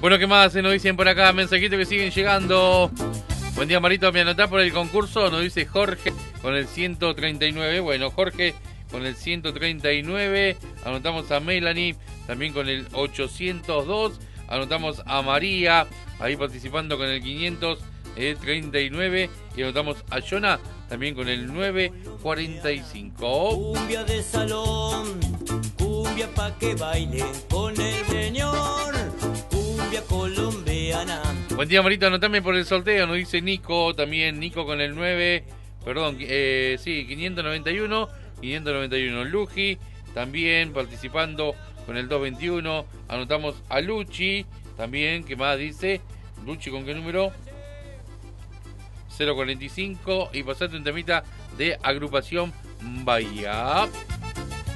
Bueno, ¿qué más se nos dicen por acá? Mensajitos que siguen llegando. Buen día, Marito, ¿me anotás por el concurso? Nos dice Jorge con el 139. Bueno, Jorge con el 139. Anotamos a Melanie también con el 802. Anotamos a María ahí participando con el 539. Y anotamos a Jonah también con el 945. Cumbia de salón, cumbia pa' que baile con el señor, cumbia colombiana. Buen día, Marito, anotame por el sorteo, nos dice Nico, también Nico con el 9, perdón, sí, 591, 591, Luji, también participando con el 221, anotamos a Luchi, también, ¿qué más dice? Luchi, ¿con qué número? 045, y pasate un temita de Agrupación Bahía.